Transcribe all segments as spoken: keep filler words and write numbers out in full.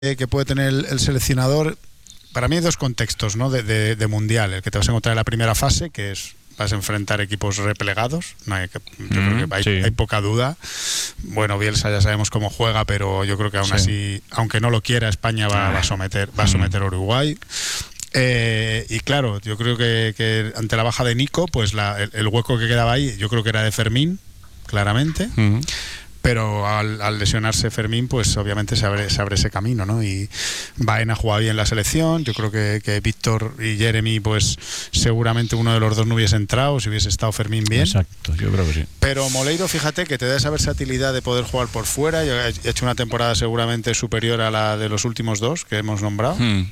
que puede tener el, el seleccionador, para mí hay dos contextos, ¿no? de, de, de mundial, el que te vas a encontrar en la primera fase, que es vas a enfrentar equipos replegados, no hay, yo mm, creo que hay, sí. hay poca duda. Bueno, Bielsa ya sabemos cómo juega, pero yo creo que aún sí. así, aunque no lo quiera, España va, va a someter, va a someter a Uruguay. Eh, y claro, yo creo que, que ante la baja de Nico, pues la, el, el hueco que quedaba ahí, yo creo que era de Fermín, claramente. Uh-huh. Pero al, al lesionarse Fermín, pues obviamente se abre, se abre ese camino, ¿no? Y Baena juega bien la selección. Yo creo que, que Víctor y Jeremy, pues seguramente uno de los dos no hubiese entrado si hubiese estado Fermín bien. Exacto, yo creo que sí. Pero Moleiro, fíjate que te da esa versatilidad de poder jugar por fuera. Yo he hecho una temporada seguramente superior a la de los últimos dos que hemos nombrado. Hmm.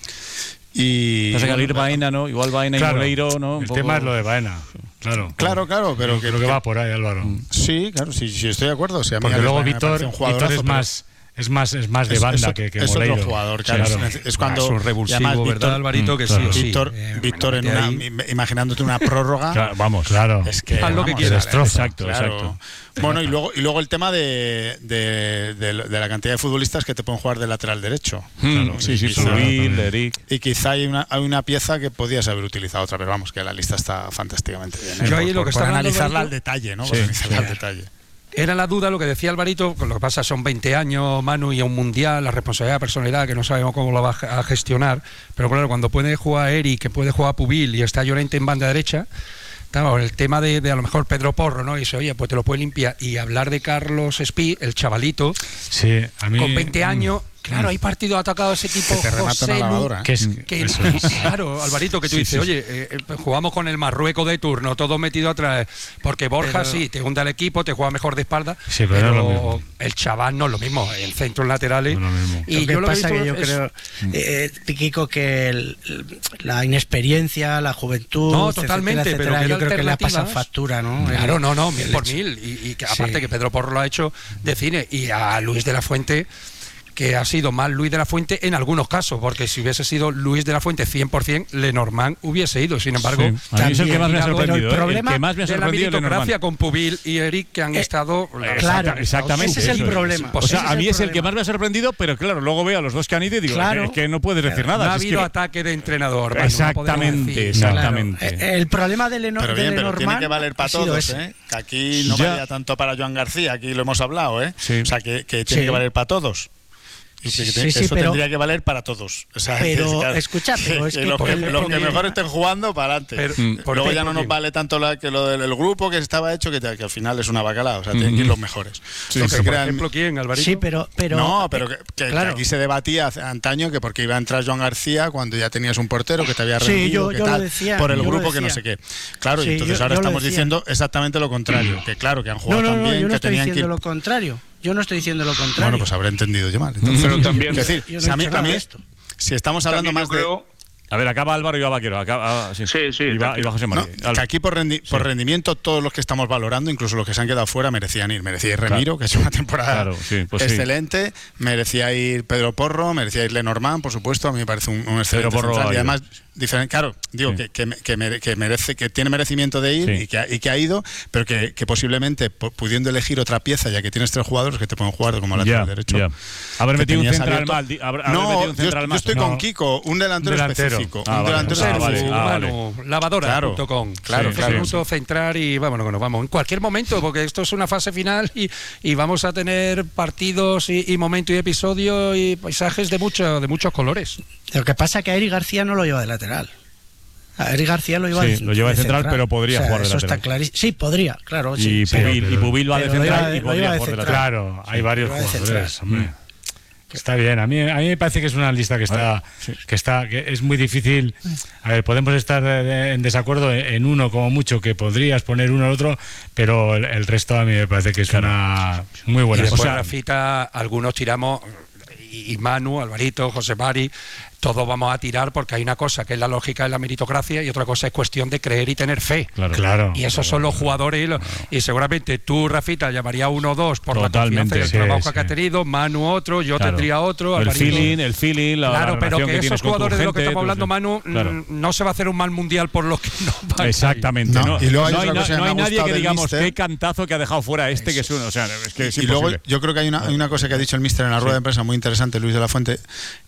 Y no sé, al ir Baena, ¿no? Igual Baena claro, y Moleiro, ¿no? Un el poco... tema es lo de Baena. Claro, claro, claro, pero creo que, que va por ahí, Álvaro. Sí, claro, sí, sí estoy de acuerdo. O sea, porque luego Víctor, Víctor es más es más es más de es, banda es, que, que es Moleiro. Otro jugador, claro. claro. Es, es cuando es un revulsivo, ¿verdad, Víctor, Alvarito? Que claro. sí, Víctor, sí. Eh, Víctor en una, ahí. imaginándote una prórroga. Claro, vamos, claro. Es que haz lo que quieras. Exacto, claro. exacto. Bueno, y luego y luego el tema de, de, de, de la cantidad de futbolistas que te pueden jugar de lateral derecho. Hmm, claro, sí, sí, Subil, Eric. Y quizá hay una, hay una pieza que podías haber utilizado otra vez. Vamos, que la lista está fantásticamente bien. ¿eh? Yo ahí por, lo que por, por analizarla Alvarito, al detalle, ¿no? Sí, por analizarla sí. al detalle. Era la duda lo que decía Alvarito, con lo que pasa son veinte años, Manu, y a un mundial, la responsabilidad, la personalidad, que no sabemos cómo lo va a gestionar, pero claro, cuando puede jugar Eric, que puede jugar Pubil y está Llorente en banda derecha, claro, el tema de, de a lo mejor Pedro Porro, ¿no? Y dice, oye, pues te lo puede limpiar, y hablar de Carlos Espí, el chavalito, sí, a mí, con veinte años... Claro, hay partidos atacados de ese tipo, que te José una lavadora, Lu, ¿eh? que es, que es, claro, Alvarito, que tú sí, dices, sí, oye, eh, jugamos con el Marruecos de turno, todo metido atrás, porque Borja pero, sí, te junta el equipo, te juega mejor de espalda, sí, pero, pero no el chaval no es lo mismo, el centro, laterales, no y lo yo que pasa lo que yo es, creo, eh, Kiko, que el, la inexperiencia, la juventud, no, totalmente, etcétera, etcétera, pero yo creo que le ha pasado factura, ¿no? Claro, no, no, mil por mil, y, y que aparte sí. que Pedro Porro lo ha hecho de cine, y a Luis de la Fuente, que ha sido más Luis de la Fuente en algunos casos, porque si hubiese sido Luis de la Fuente cien por ciento, Lenormand hubiese ido. Sin embargo, sí. a mí es el que más me ha sorprendido. El problema el que más me ha sorprendido de la meritocracia con Pubil y Eric, que han eh, estado... Eh, claro, exactamente. Ese es el eso problema. Es. O sea, ese a mí es es el, el que más me ha sorprendido, pero claro, luego veo a los dos que han ido y digo, claro, es que no puedes decir claro, nada. No ha es habido que... ataque de entrenador. Manu, exactamente, no exactamente. Claro. El problema de Lenormand... Pero bien, pero tiene que valer para todos, ¿eh? Que aquí no valía tanto para Joan García, aquí lo hemos hablado, ¿eh? Sí. O sea, que, que tiene sí. que valer para todos. Y que, que sí, sí, eso pero, tendría que valer para todos. O sea, pero, que, claro, escucha, pero es que, que los que, el, los que mejor estén jugando, para adelante. Luego ya no nos vale tanto la, que lo del el grupo que estaba hecho, que, que al final es una bacalao. O sea, mm-hmm. tienen que ir los mejores. Sí, los que crean... por ejemplo, ¿quién, Alvarito? Sí, pero... pero no, pero que, que, claro. que aquí se debatía antaño que porque iba a entrar Joan García cuando ya tenías un portero que te había rendido, sí, yo, que yo tal, lo decía, por el yo grupo lo que no sé qué. Claro, sí, y entonces yo, ahora yo estamos diciendo exactamente lo contrario. Que claro, que han jugado no, no, tan bien no, yo no que estoy tenían que diciendo lo contrario. Yo no estoy diciendo lo contrario. Bueno, pues habré entendido yo mal. Entonces, pero también, es decir, yo no si a mí, a mí esto. si estamos hablando más creo... de... A ver, acaba Álvaro y va Vaquero. Acaba, ah, sí, sí, sí. Y va, y va José María. No, que aquí por, rendi por sí. rendimiento todos los que estamos valorando, incluso los que se han quedado fuera, merecían ir. Merecía ir Remiro, claro. que es una temporada claro, sí, pues excelente. Sí. Merecía ir Pedro Porro, merecía ir Lenormand, por supuesto. A mí me parece un, un excelente Pedro Porro central. Y además, diferente, claro, digo sí. que, que, que, mere, que merece, que tiene merecimiento de ir sí. y, que ha, y que ha ido, pero que, que posiblemente pudiendo elegir otra pieza, ya que tienes tres jugadores que te pueden jugar como lateral yeah, derecho. Yeah. Haber metido un central abierto. mal. Haber, haber no, metido un central yo, mal. yo estoy no. con Kiko, un delantero, un delantero. específico. Ah, un delantero vale. Ah, vale. Ah, vale. lavadora punto com. Claro, claro, sí, claro. Minuto Sí. centrar y vámonos que nos vamos. En cualquier momento, porque esto es una fase final y, y vamos a tener partidos y, y momentos y episodios y paisajes de, mucho, de muchos colores. Lo que pasa es que a Eric García no lo lleva de lateral. A Eric García lo lleva sí, de, lo lleva de central, central, pero podría o sea, jugar de eso lateral. Está clarísimo. Sí, podría, claro. Y, sí, Pubil, pero, y Pubil va de central de, y podría jugar de lateral. Claro, hay varios de jugadores, hombre. Está bien, a mí, a mí me parece que es una lista que está, sí. que está, que es muy difícil. A ver, podemos estar en desacuerdo en uno como mucho, que podrías poner uno al otro, pero el, el resto a mí me parece que es claro. una muy buena. Y después, o sea, Rafita, algunos tiramos, y Manu, Alvarito, José Mari, todos vamos a tirar porque hay una cosa que es la lógica de la meritocracia y otra cosa es cuestión de creer y tener fe. Claro, claro. Y esos claro, son los claro, jugadores claro. y seguramente tú, Rafita, llamaría uno o dos por Totalmente, la confianza y el sí, trabajo sí. que ha tenido, Manu otro, yo Claro. tendría otro, El Alvarito. feeling, el feeling, la, Claro, la pero relación que, que esos tienes con tu jugadores de los que gente, estamos tu- hablando, Manu, claro. mm, no se va a hacer un mal mundial por los que no van. Exactamente. No, No, y luego hay no otra hay, cosa que no me hay ha nadie gustado que del digamos míster. qué cantazo que ha dejado fuera este, que es uno. O sea, es que es y luego imposible. yo creo que hay una, hay una cosa que ha dicho el míster en la rueda Sí. de prensa muy interesante, Luis de la Fuente,